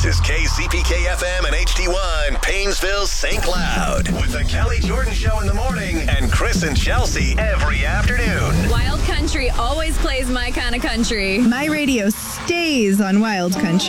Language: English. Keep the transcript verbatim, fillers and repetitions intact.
is K C P K F M and H D one, Paynesville, Saint Cloud. With the Kelly Jordan Show in the morning and Chris and Chelsea every afternoon. Wild Country always plays my kind of country. My radio stays on Wild Country.